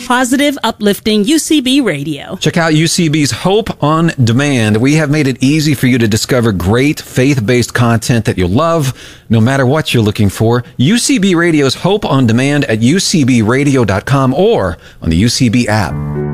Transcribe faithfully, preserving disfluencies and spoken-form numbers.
Positive, uplifting U C B Radio. Check out U C B's Hope on Demand. We have made it easy for you to discover great faith-based content that you'll love, no matter what you're looking for. U C B Radio's Hope on Demand at u c b radio dot com or on the U C B app.